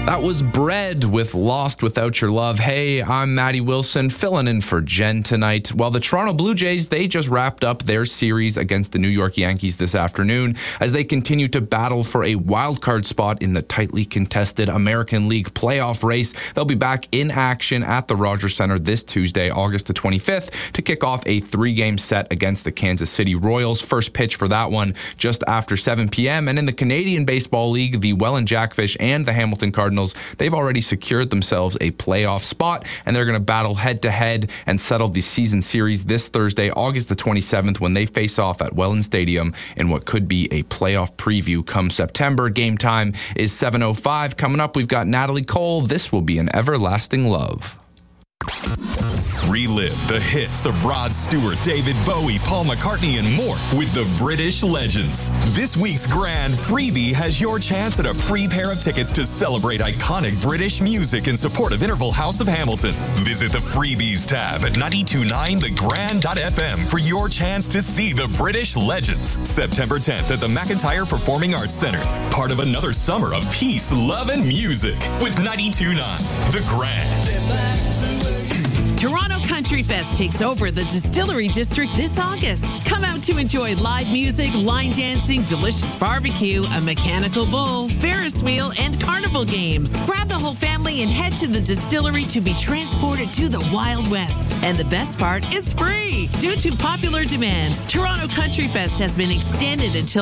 That was Bread with Lost Without Your Love. Hey, I'm Maddie Wilson, filling in for Jen tonight. Well, the Toronto Blue Jays, they just wrapped up their series against the New York Yankees this afternoon as they continue to battle for a wildcard spot in the tightly contested American League playoff race. They'll be back in action at the Rogers Center this Tuesday, August the 25th, to kick off a 3-game set against the Kansas City Royals. First pitch for that one just after 7 p.m. And in the Canadian Baseball League, the Welland Jackfish and the Hamilton Cardinals, they've already secured themselves a playoff spot, and they're going to battle head-to-head and settle the season series this Thursday, August the 27th, when they face off at Welland Stadium in what could be a playoff preview come September. Game time is 7:05. Coming up, we've got Natalie Cole. This will be an everlasting love. Relive the hits of Rod Stewart, David Bowie, Paul McCartney, and more with the British Legends. This week's grand freebie has your chance at a free pair of tickets to celebrate iconic British music in support of Interval House of Hamilton. Visit the freebies tab at 929thegrand.fm for your chance to see the British Legends. September 10th at the McIntyre Performing Arts Center. Part of another summer of peace, love, and music with 92.9 The Grand. Toronto Country Fest takes over the Distillery District this August. Come out to enjoy live music, line dancing, delicious barbecue, a mechanical bull, Ferris wheel, and carnival games. Grab the whole family and head to the distillery to be transported to the Wild West. And the best part, it's free. Due to popular demand, Toronto Country Fest has been extended until